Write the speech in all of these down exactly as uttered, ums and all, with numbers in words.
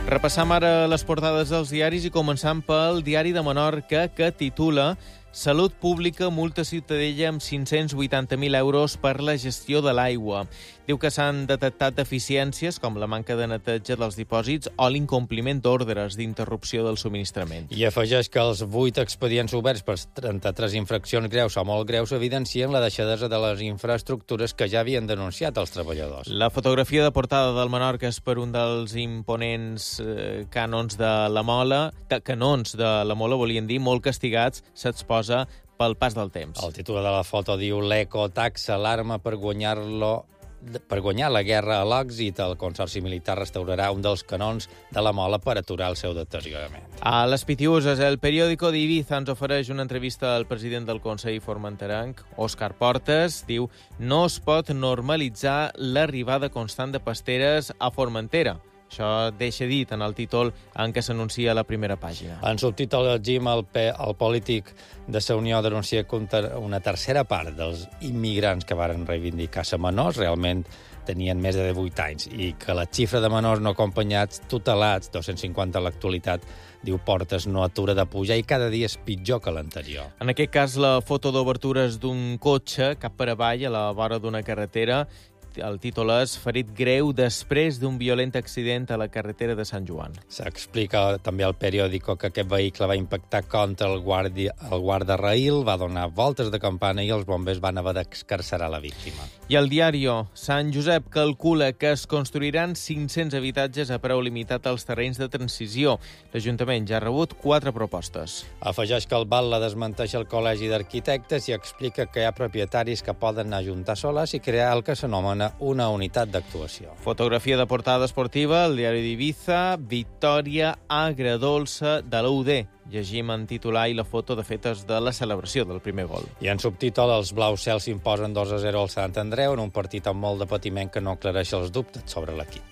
Repassam ara les portades dels diaris i començant pel Diari de Menorca, que titula Salut Pública multa Ciutadella amb cinc-cents vuitanta mil euros per la gestió de l'aigua. Diu que s'han detectat deficiències com la manca de neteja dels dipòsits o l'incompliment d'ordres d'interrupció del subministrament. I afegeix que els vuit expedients oberts per trenta-tres infraccions greus o molt greus evidencien la deixadesa de les infraestructures que ja havien denunciat els treballadors. La fotografia de portada del Menorca és per un dels imponents eh, cànons de la Mola, de, canons de la Mola, volien dir, molt castigats, s'exposa pel pas del temps. El títol de la foto diu l'ecotaxa, l'arma per guanyar-lo Per guanyar la guerra a l'òxid, el Consorci Militar restaurarà un dels canons de la Mola per aturar el seu deteriorament. A les Pitiuses, el periòdico d'Ibiza ens ofereix una entrevista al president del Consell Formenterenc, Òscar Portes. Diu, no es pot normalitzar l'arribada constant de pasteres a Formentera. Això deixa dit en el títol en què s'anuncia a la primera pàgina. En subtítol, el Jim, el, P, el polític de la Unió, denuncia que una tercera part dels immigrants que varen reivindicar ser menors realment tenien més de divuit anys i que la xifra de menors no acompanyats tutelats, dos-cents cinquanta a l'actualitat, diu Portes, no atura de pujar i cada dia és pitjor que l'anterior. En aquest cas, la foto d'obertura és d'un cotxe cap per avall a la vora d'una carretera. El títol és Ferit greu després d'un violent accident a la carretera de Sant Joan. S'explica també al periòdico que aquest vehicle va impactar contra el guàrdia, el guardarraïl, va donar voltes de campana i els bombers van haver d'excarcerar la víctima. I el diario Sant Josep calcula que es construiran cinc-cents habitatges a preu limitat als terrenys de transició. L'Ajuntament ja ha rebut quatre propostes. Afegeix que el Batlle desmenteix el Col·legi d'Arquitectes i explica que hi ha propietaris que poden ajuntar soles i crear el que s'anomena una unitat d'actuació. Fotografia de portada esportiva, el diari d'Ibiza, victòria agredolça de l'U D. Llegim en titular i la foto de fetes de la celebració del primer gol. I en subtítol, els blaus cels s'imposen dos a zero al Sant Andreu en un partit amb molt de patiment que no aclareix els dubtes sobre l'equip.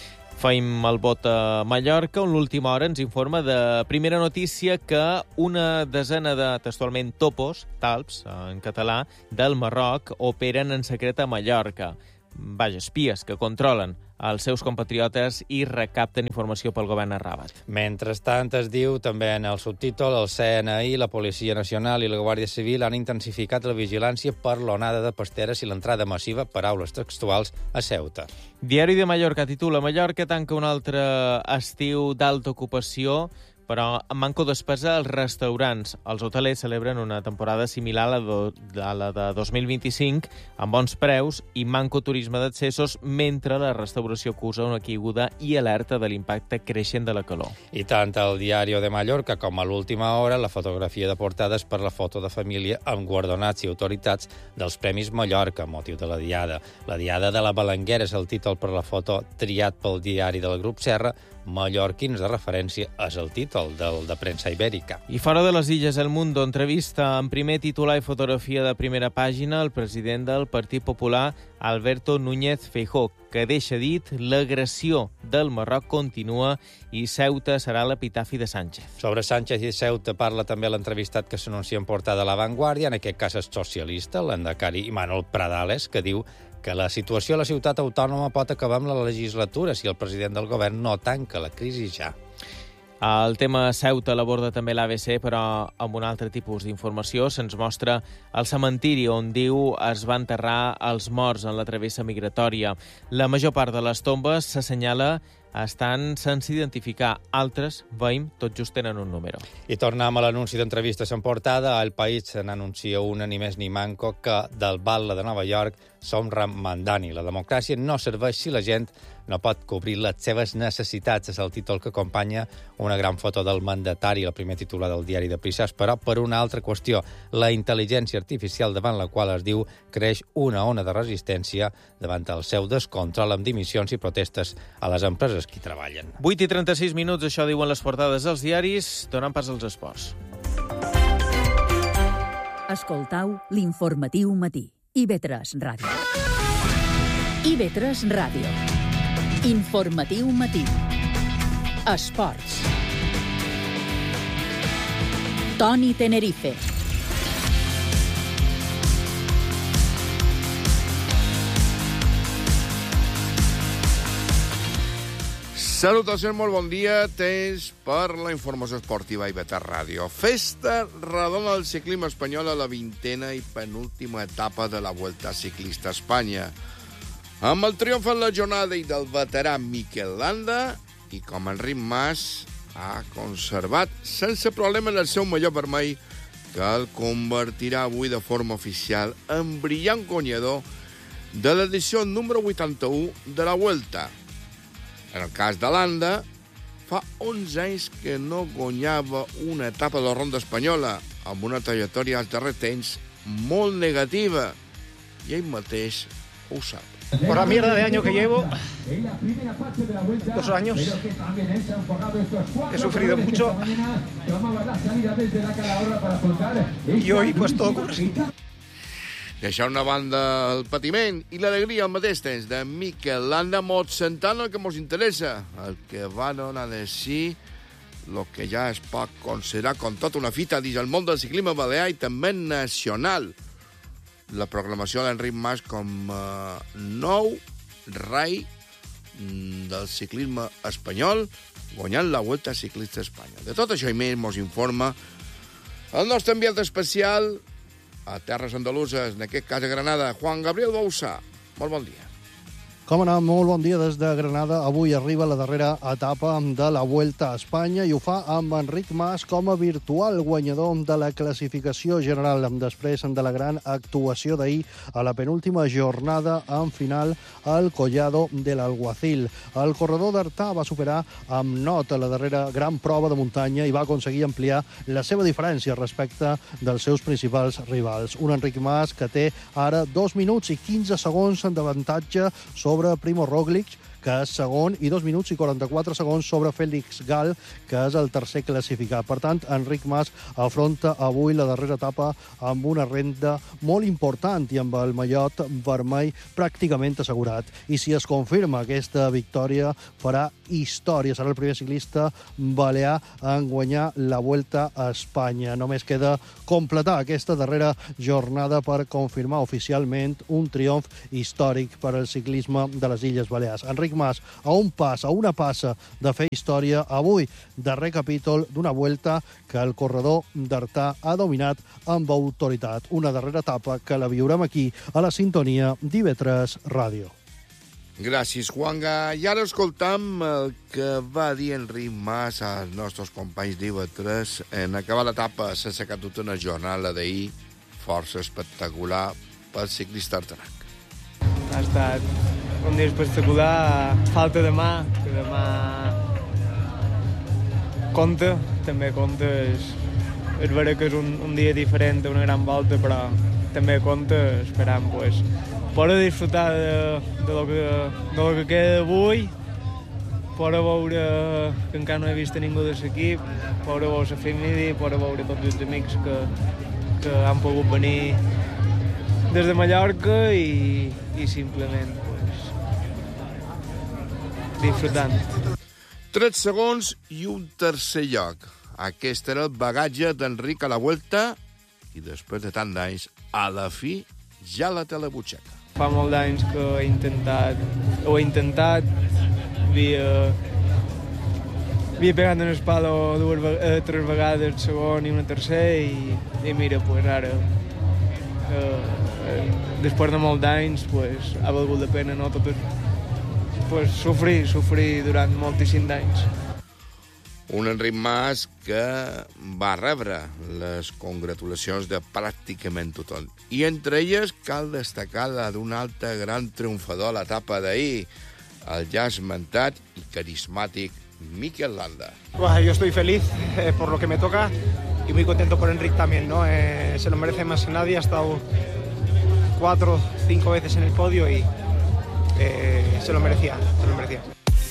Feim el vot a Mallorca, on l'última hora ens informa de primera notícia que una desena de, textualment, topos, talps, en català, del Marroc, operen en secret a Mallorca. Vaja, espies que controlen els seus compatriotes i recapten informació pel govern a Rabat. Mentrestant, es diu també en el subtítol, el C N I, la Policia Nacional i la Guàrdia Civil han intensificat la vigilància per l'onada de pasteres i l'entrada massiva, paraules textuals, a Ceuta. Diari de Mallorca titula Mallorca tanca un altre estiu d'alta ocupació, però amb manco despesa als restaurants. Els hotelers celebren una temporada similar a la, do, a la de dos mil vint-i-cinc, amb bons preus i manco turisme d'accessos, mentre la restauració acusa una caiguda i alerta de l'impacte creixent de la calor. I tant el Diario de Mallorca com a l'última hora, la fotografia de portades per la foto de família amb guardonats i autoritats dels Premis Mallorca, motiu de la Diada. La Diada de la Belenguera és el títol per la foto triat pel diari del Grup Serra. Mallorquins de referència és el títol del de premsa ibèrica. I fora de les Illes, El Mundo entrevista en primer titular i fotografia de primera pàgina el president del Partit Popular, Alberto Núñez Feijóo, que deixa dit l'agressió del Marroc continua i Ceuta serà l'epitafi de Sánchez. Sobre Sánchez i Ceuta parla també l'entrevistat que s'anuncia en portada a La Vanguardia, en aquest cas és socialista, l'endacari Manuel Pradales, que diu que la situació a la ciutat autònoma pot acabar amb la legislatura si el president del govern no tanca la crisi ja. El tema Ceuta l'aborda també l'A B C, però amb un altre tipus d'informació. Se'ns mostra el cementiri on diu es va enterrar els morts en la travessa migratòria. La major part de les tombes s'assenyala estan sense identificar. Altres, veiem, tot just tenen un número. I tornem a l'anunci d'entrevistes en portada. El País se n'anuncia una, ni més ni manco, que del Batlle de Nova York som Ramadani. La democràcia no serveix si la gent no pot cobrir les seves necessitats. És el títol que acompanya una gran foto del mandatari, el primer titular del diari de Prissàs, però per una altra qüestió, la intel·ligència artificial davant la qual es diu creix una ona de resistència davant el seu descontrol amb dimissions i protestes a les empreses que hi treballen. vuit i trenta-sis minuts, això diuen les portades dels diaris. Donem pas als esports. Escoltau l'informatiu matí. I V tres Ràdio. I V tres Ràdio. Informatiu matí. Esports. Toni Tenerife. Salutacions, molt bon dia. Temps per la informació esportiva a I V tres Ràdio. Festa redona del ciclisme espanyol a la vintena i penúltima etapa de la Vuelta Ciclista a Espanya. Amb el triomf en la jornada i del veterà Mikel Landa, i com Enric Mas ha conservat sense problema el seu mallot vermell, que el convertirà avui de forma oficial en brillant guanyador de l'edició número vuitanta-u de la Vuelta. En el cas de Landa, fa onze anys que no guanyava una etapa de la Ronda Espanyola, amb una trajectòria als darrers temps molt negativa, i ell mateix ho sap. Por la mierda de año que llevo, dos años, he sufrido mucho y hoy pues todo ocurre así. Deixar una banda el patiment i l'alegria al mateix temps de Mikel Landa, mos sentant el que mos interessa, el que va donar de si el que ja es pot considerar com tota una fita dins el món del ciclisme balear i també nacional. La proclamació d'Enric Mas com uh, nou rei del ciclisme espanyol, guanyant la Vuelta Ciclista a Espanya. De tot això i més mos informa el nostre enviat especial a terres andaluses, en aquest cas a Granada, Juan Gabriel Bausà. Molt bon dia. Com anar? Molt bon dia des de Granada. Avui arriba la darrera etapa de la Vuelta a Espanya i ho fa amb Enric Mas com a virtual guanyador de la classificació general, després de la gran actuació d'ahir a la penúltima jornada en final al Collado de l'Alguacil. El corredor d'Artà va superar amb not la darrera gran prova de muntanya i va aconseguir ampliar la seva diferència respecte dels seus principals rivals. Un Enric Mas que té ara dos minuts i quinze segons d'avantatge sobre sobre Primo Roglic, que és segon, i dos minuts i quaranta-quatre segons sobre Félix Gal, que és el tercer classificat. Per tant, Enric Mas afronta avui la darrera etapa amb una renda molt important i amb el mallot vermell pràcticament assegurat. I si es confirma aquesta victòria, farà història. Serà el primer ciclista balear en guanyar la Vuelta a Espanya. Només queda completar aquesta darrera jornada per confirmar oficialment un triomf històric per al ciclisme de les Illes Balears. Enric Mas, a un pas, a una passa de fer història avui, darrer capítol d'una Vuelta que el corredor d'Artà ha dominat amb autoritat. Una darrera etapa que la viurem aquí, a la sintonia d'I V tres Ràdio. Gràcies, Juanga. I ara escoltam el que va dir Enric Mas als nostres companys d'I V tres en acabar l'etapa sense cap dubte una jornada d'ahir força espectacular pel ciclista artanac. Ha estat un dia espectacular, falta demà, que demà compta, també compta, és, és vera que és un, un dia diferent d'una gran volta, però també compta, esperam, pues, poder disfrutar de, de, lo que, de lo que queda d'avui, poder veure que encara no he vist a ningú de l'equip, poder veure la família, poder veure tots els amics que, que han pogut venir des de Mallorca i, i simplement pues, disfrutant. Tres segons i un tercer lloc. Aquest era el bagatge d'Enric a la Vuelta i després de tant d'anys, a la fi, ja la té a la butxaca. Fa molt d'anys que he intentat, ho he intentat, havia, havia pegat en el palo dues, eh, tres vegades, el segon i una tercera, i, i mira, pues ara, eh, eh, després de molts d'anys, pues, ha valgut la pena, no? Tot, pues, sofrir, sofrir durant moltíssims d'anys. Un Enric Mas que va rebre les congratulacions de pràcticament tothom. I entre elles cal destacar la d'un altre gran triomfador a l'etapa d'ahir, el ja esmentat i carismàtic Mikel Landa. Bueno, yo estoy feliz eh, por lo que me toca y muy contento por Enric también, ¿no? Eh, se lo merece más que nadie, ha estado cuatro, cinco veces en el podio y eh, se lo merecía, se lo merecía.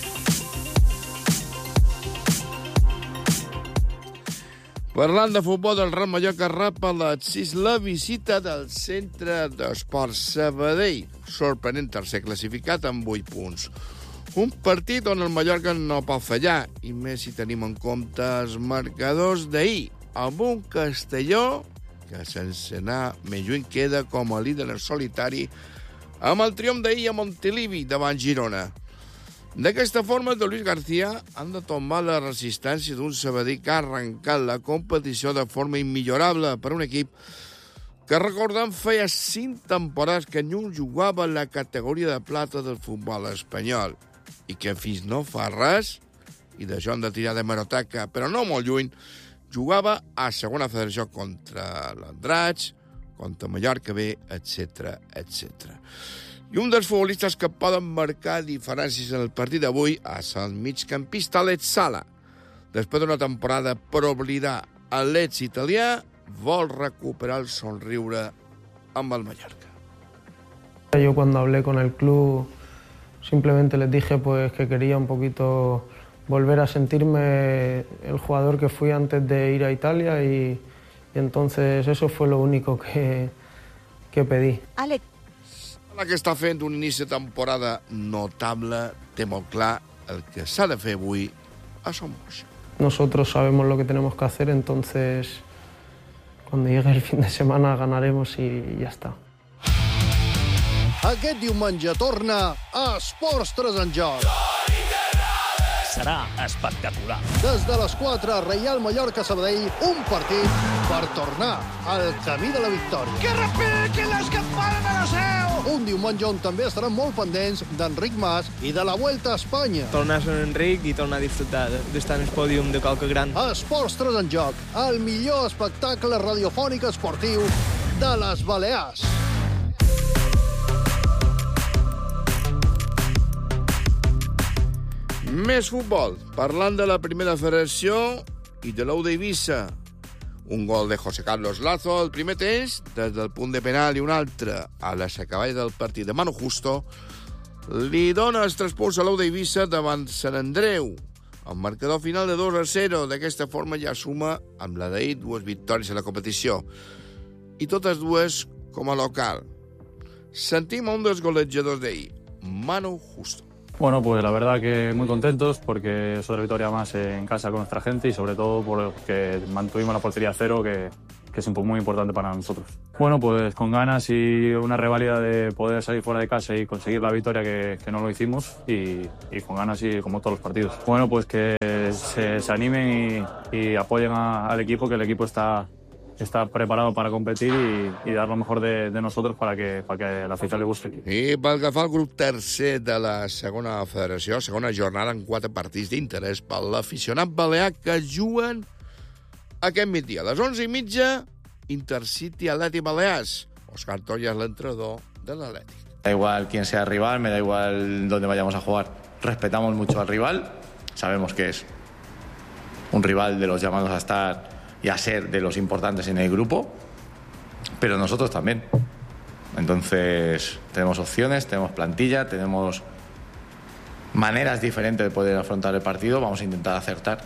Parlant de futbol, el Real Mallorca rep a les sis la visita del Centre d'Esports Sabadell, sorprenent tercer classificat amb vuit punts. Un partit on el Mallorca no pot fallar, i més si tenim en compte els marcadors d'ahir, amb un Castelló que sense anar més lluny queda com a líder en solitari amb el triomf d'ahir a Montilivi davant Girona. D'aquesta forma, de Luis García han de tombar la resistència d'un Sabadell que ha arrencat la competició de forma immillorable per un equip que, recordem, feia cinc temporades que no jugava a la categoria de plata del futbol espanyol i que fins no fa res, i d'això han de tirar de meroteca, però no molt lluny, jugava a segona federació contra l'Andratx, contra Mallorca B, etcètera, etcètera. I un dels futbolistes que poden marcar diferències en el partit d'avui és el migcampista Alex Sala. Després d'una temporada per oblidar a l'Eds italià, vol recuperar el somriure amb el Mallorca. Yo cuando hablé con el club simplemente les dije pues que quería un poquito volver a sentirme el jugador que fui antes de ir a Italia y, y entonces eso fue lo único que, que pedí. Alex, la que està fent un inici de temporada notable, té molt clar el que s'ha de fer avui a Son Moix. Nosotros sabemos lo que tenemos que hacer, entonces cuando llegue el fin de semana ganaremos y ya está. Aquest diumenge torna a Esports tres en joc. Serà espectacular. Des de les quatre, Reial Mallorca-Sabadell, un partit per tornar al camí de la victòria. Que repiquen les campanes de la seu! Un diumenge on també estaran molt pendents d'Enric Mas i de la Vuelta a Espanya. Tornar a ser Enric i tornar a disfrutar d'estar en el pòdium de qualque gran. Esports tres en joc, el millor espectacle radiofònic esportiu de les Balears. Més futbol. Parlant de la primera federació i de l'Ou d'Eivissa. Un gol de José Carlos Lazo al primer temps, des del punt de penal, i un altre a la s'acaballa del partit de Manu Justo, li dona els tres punts a l'Ou d'Eivissa davant Sant Andreu. El marcador final de dos a zero. D'aquesta forma ja suma amb la d'ahir dues victòries a la competició. I totes dues com a local. Sentim a un dels golejadors d'ahir, Manu Justo. Bueno, pues la verdad que muy contentos porque es otra victoria más en casa con nuestra gente y sobre todo porque mantuvimos la portería a cero, que, que es un poco muy importante para nosotros. Bueno, pues con ganas y una reválida de poder salir fuera de casa y conseguir la victoria que, que no lo hicimos y, y con ganas y como todos los partidos. Bueno, pues que se, se animen y, y apoyen a, al equipo, que el equipo está... está preparado para competir y, y dar lo mejor de, de nosotros para que, para que la afición le guste. I pel que fa al grup tercer de la segona federació, segona jornada amb quatre partits d'interès per l'aficionat balear que juguen aquest migdia. A les onze i mitja, Intercity Atlètic Balears. Òscar Toya és l'entrenador de l'Atlètic. Da igual quién sea el rival, me da igual dónde vayamos a jugar. Respetamos mucho al rival, sabemos que es un rival de los llamados a estar y a ser de los importantes en el grupo, pero nosotros también. Entonces tenemos opciones, tenemos plantilla, tenemos maneras diferentes de poder afrontar el partido. Vamos a intentar acertar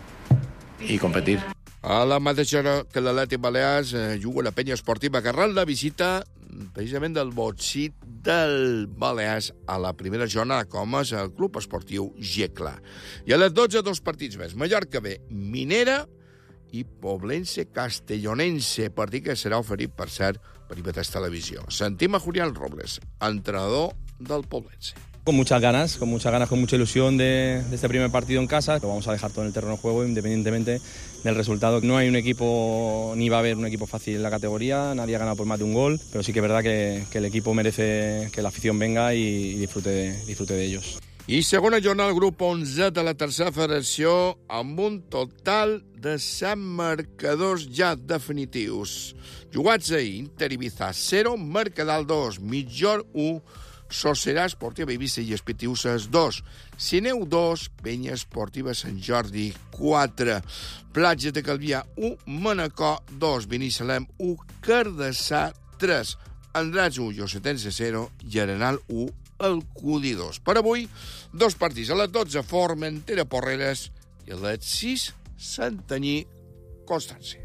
y competir. A la mateixa hora que l'Atlètic Balears eh, juga la penya esportiva que ral la visita precisament del Botxí del Balears a la primera jornada, com és el club esportiu Gecla. I a les dotze, dos partits més. Mallorca B, Minera i Poblense Castellonense, partit que serà oferit, per cert, per I V tres Televisió. Sentim a Julián Robles, entrenador del Poblense. Con muchas ganas, con muchas ganas, con mucha ilusión de, de este primer partido en casa. Lo vamos a dejar todo en el terreno de juego, independientemente del resultado. No hay un equipo, ni va a haber un equipo fácil en la categoría, nadie ha ganado por más de un gol, pero sí que es verdad que, que el equipo merece que la afición venga y, y disfrute, de, disfrute de ellos. I segona jornada al grup onze de la tercera federació amb un total de set marcadors ja definitius. Jugats ahir, Inter Ibiza zero, Mercadal dos, Mitjor u, Societat Esportiva Eivissa i Espitiuses dos, Sineu dos, Penya Esportiva Sant Jordi quatre, Platges de Calvià u, Manacor dos, Binissalem u, Cardassar tres, Andratx u, Llosetense zero i Arenal u, el Cudi dos. Per avui, dos partits. A les dotze, Formentera Porreres i a les sis, Santanyí Constància.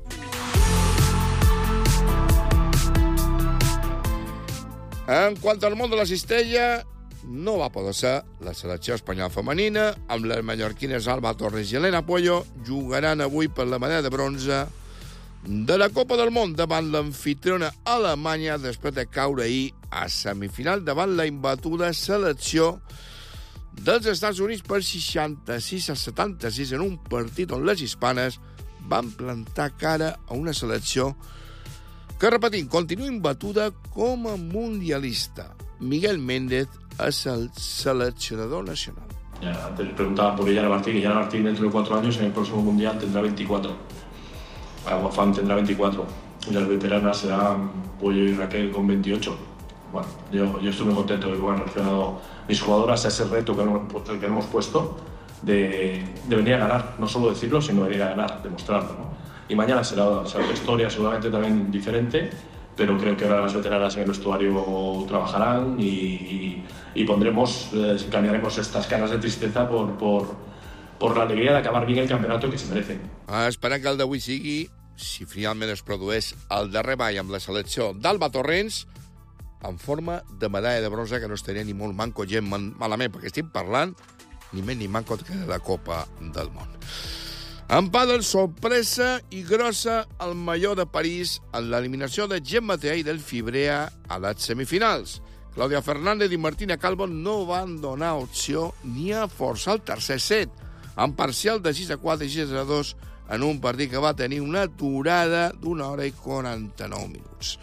En quant al món de la cistella, no va poder ser la selecció espanyola femenina, amb les mallorquines Alba Torres i Elena Pollo jugaran avui per la medalla de bronze de la Copa del Món davant l'anfitriona Alemanya després de caure ahir a semifinal davant la imbatuda selecció dels Estats Units per seixanta-sis a setanta-sis en un partit on les hispanes van plantar cara a una selecció que, repetim, continua imbatuda com a mundialista. Miguel Méndez es el seleccionador nacional. Ya, antes preguntaba por Yana Martín, y Yana Martín dentro de cuatro años en el próximo Mundial tendrá veinticuatro. Aguafán tendrá veinticuatro. Y las veteranas serán Pollo y Raquel con veintiocho. Bueno, yo, yo estoy muy contento de que han reaccionado mis jugadoras a ese reto que hemos, que hemos puesto de, de venir a ganar. No solo decirlo, sino venir a ganar, demostrarlo, ¿no? Y mañana será, será una historia seguramente también diferente, pero creo que ahora las veteranas en el vestuario trabajarán y, y, y pondremos, eh, cambiaremos estas caras de tristeza por, por, por la alegría de acabar bien el campeonato que se merecen. Ah, esperem que el d'avui sigui, si finalment es produeix, el darrer ball amb la selecció d'Alba Torrents en forma de medalla de bronze, que no estaria ni molt manco gent malament, perquè estic parlant ni més ni manco que de la Copa del Món. En pàdel, sorpresa i grossa el Major de París en l'eliminació de Gemma Teà i del Fibrea a les semifinals. Clàudia Fernández i Martina Calvo no van donar opció ni a forçar el tercer set, en parcial de sis a quatre i sis a dos en un partit que va tenir una durada d'una hora i quaranta-nou minuts.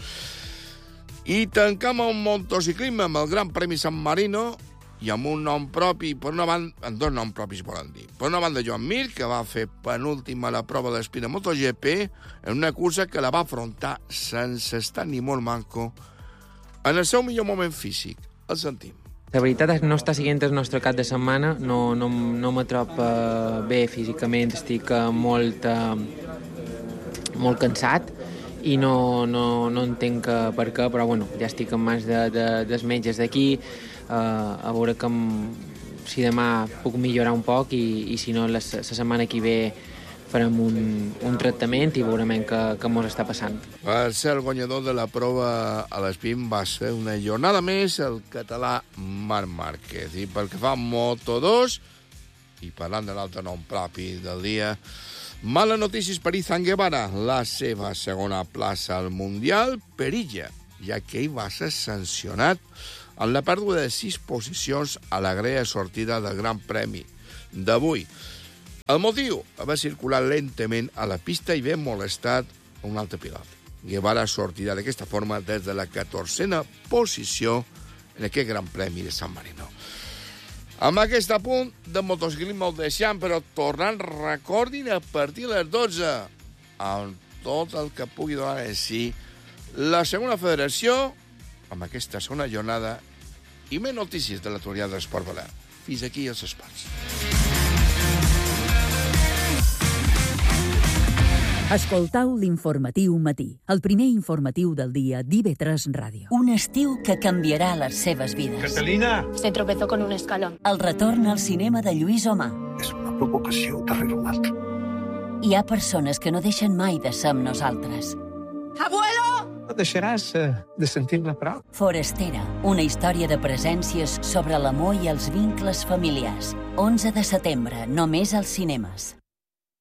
I tancam el motociclisme amb el Gran Premi San Marino i amb un nom propi, per una banda, en dos noms propis volen dir. Per una banda, Joan Mir, que va fer penúltima la prova d'Espina MotoGP en una cursa que la va afrontar sense estar ni molt manco en el seu millor moment físic. El sentim. La veritat és que no està siguent el nostre cap de setmana, no, no, no me trob eh, bé físicament, estic eh, molt, eh, molt cansat i no, no, no entenc eh, per què, però bueno, ja estic en mans de, de, dels metges d'aquí, eh, a veure que si demà puc millorar un poc i, i si no la, la setmana que ve farem un, un tractament i veurem què, què ens està passant. Per ser el guanyador de la prova a l'Espin va ser una jornada més el català Marc Márquez. I pel que fa a Moto dos, i parlant de l'altre nom propi del dia, mala notícies per Izan Guevara, la seva segona plaça al Mundial perilla, ja que ell va ser sancionat en la pèrdua de sis posicions a la grella sortida del Gran Premi d'avui. El motiu, haver circulat lentament a la pista i haver molestat un altre pilot. Guevara sortirà d'aquesta forma des de la catorzena posició en aquest Gran Premi de San Marino. Amb aquest apunt de motociclisme ho deixem, però tornant, recordin a partir de les dotze, amb tot el que pugui donar en si, la segona federació, amb aquesta segona jornada, i més notícies de l'actualitat de l'esport balear. Fins aquí els esports. Escoltau l'informatiu matí, el primer informatiu del dia d'I V tres Ràdio. Un estiu que canviarà les seves vides. Catalina! Se tropezó con un escalón. El retorn al cinema de Lluís Omar. És una provocació darrere una altra. Hi ha persones que no deixen mai de ser amb nosaltres. Abuelo! No deixaràs de sentir-la prou. Forastera, una història de presències sobre l'amor i els vincles familiars. onze de setembre, només als cinemes.